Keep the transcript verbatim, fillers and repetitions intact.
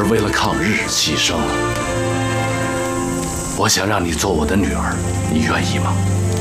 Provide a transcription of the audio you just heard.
儿为了抗日牺牲了。我想让你做我的女儿，你愿意吗？